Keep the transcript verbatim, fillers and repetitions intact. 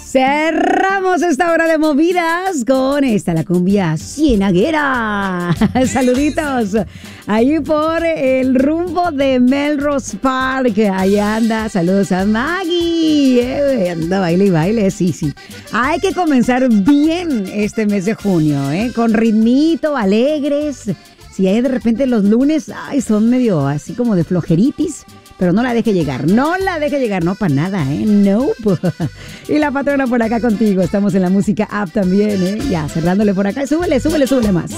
Cerramos esta hora de movidas con esta, la cumbia cienaguera. Saluditos ahí por el rumbo de Melrose Park. Ahí anda, saludos a Maggie. Eh, anda, baile y baile, sí, sí. Hay que comenzar bien este mes de junio, ¿eh? Con ritmito, alegres. Si hay de repente los lunes, ay, son medio así como de flojeritis. Pero no la deje llegar, no la deje llegar, no para nada, ¿eh? No. Y la patrona por acá contigo. Estamos en la música app también, ¿eh? Ya, cerrándole por acá. Súbele, súbele, súbele más.